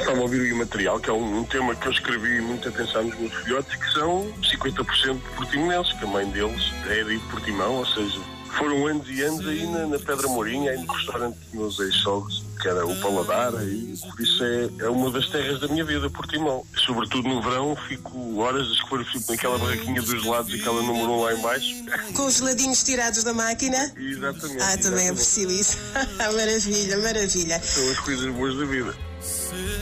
Estava a ouvir o Imaterial, que é um tema que eu escrevi muito atenção nos meus filhotes, que são 50% portimonenses, que a mãe deles é de Portimão, ou seja, foram anos e anos aí na Pedra Mourinha, aí no restaurante dos meus ex-sogros, que era o Paladar, e por isso é uma das terras da minha vida, Portimão. Sobretudo no verão, fico horas a escolher, fico naquela barraquinha dos lados, aquela número 1 lá em baixo. Com os geladinhos tirados da máquina? Exatamente. Também aprecio isso. Maravilha, maravilha. São as coisas boas da vida.